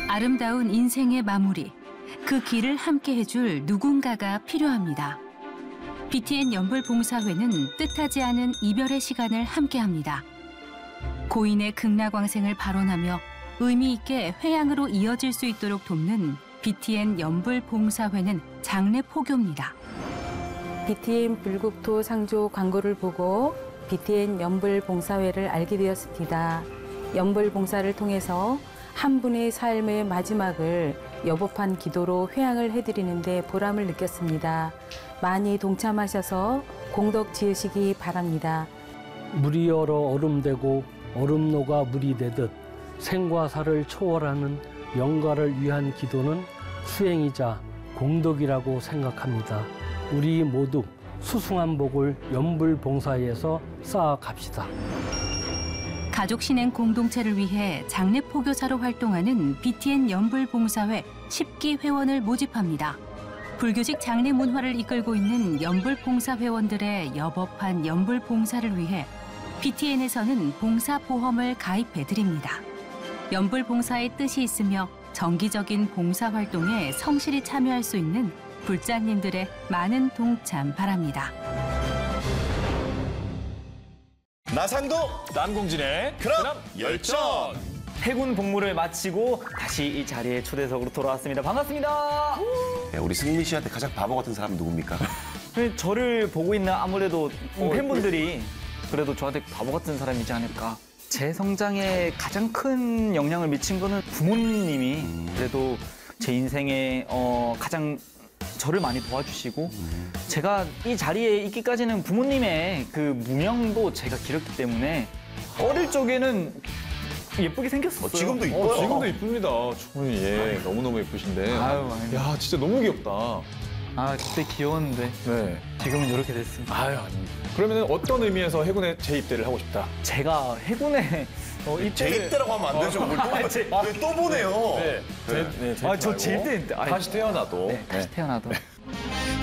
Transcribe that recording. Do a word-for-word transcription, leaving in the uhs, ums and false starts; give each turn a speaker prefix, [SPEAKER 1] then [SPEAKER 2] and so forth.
[SPEAKER 1] 아름다운 인생의 마무리, 그 길을 함께 해줄 누군가가 필요합니다. 비티엔 연불봉사회는 뜻하지 않은 이별의 시간을 함께합니다. 고인의 극락왕생을 발언하며 의미 있게 회양으로 이어질 수 있도록 돕는 비티엔 연불봉사회는 장례 포교입니다.
[SPEAKER 2] 비티엔 불국토 상조 광고를 보고 비티엔 연불봉사회를 알게 되었습니다. 연불봉사를 통해서 한 분의 삶의 마지막을 여법한 기도로 회양을 해드리는데 보람을 느꼈습니다. 많이 동참하셔서 공덕 지으시기 바랍니다.
[SPEAKER 3] 물이 얼어 얼음되고 얼음 녹아 물이 되듯 생과 사를 초월하는 영가를 위한 기도는 수행이자 공덕이라고 생각합니다. 우리 모두 수승한 복을 연불봉사회에서 쌓아갑시다.
[SPEAKER 1] 가족 신행 공동체를 위해 장례 포교사로 활동하는 비티엔 연불봉사회 십 기 회원을 모집합니다. 불교직 장례 문화를 이끌고 있는 연불봉사 회원들의 여법한 연불봉사를 위해 비티엔에서는 봉사보험을 가입해드립니다. 연불봉사의 뜻이 있으며 정기적인 봉사활동에 성실히 참여할 수 있는 불자님들의 많은 동참 바랍니다.
[SPEAKER 4] 나상도
[SPEAKER 5] 남공진의
[SPEAKER 4] 그럼 열전.
[SPEAKER 5] 해군 복무를 마치고 다시 이 자리에 초대석으로 돌아왔습니다. 반갑습니다.
[SPEAKER 4] 네, 우리 승민 씨한테 가장 바보 같은 사람은 누굽니까?
[SPEAKER 5] 저를 보고 있는 아무래도 팬분들이 그래도 저한테 바보 같은 사람이지 않을까. 제 성장에 가장 큰 영향을 미친 거는 부모님이 그래도 제 인생에 어, 가장 저를 많이 도와주시고 제가 이 자리에 있기까지는 부모님의 그 무명도 제가 길었기 때문에 어릴 적에는 예쁘게 생겼어요.
[SPEAKER 4] 어, 지금도 이뻐요.
[SPEAKER 6] 어, 지금도 이쁩니다. 충분히 예, 너무너무 예쁘신데.
[SPEAKER 5] 아유, 아유.
[SPEAKER 6] 야, 진짜 너무 귀엽다.
[SPEAKER 5] 아, 그때 귀여웠는데
[SPEAKER 6] 네.
[SPEAKER 5] 지금은 이렇게 됐습니다.
[SPEAKER 6] 아유, 아닙니다. 그러면 어떤 의미에서 해군에 재입대를 하고 싶다?
[SPEAKER 5] 제가 해군에 어, 입대를...
[SPEAKER 4] 재입대라고 하면 안 되죠.
[SPEAKER 5] 아, 제...
[SPEAKER 4] 또 보네요.
[SPEAKER 6] 네. 제, 네,
[SPEAKER 5] 아, 저 재입대
[SPEAKER 6] 다시 태어나도.
[SPEAKER 5] 네, 다시 태어나도.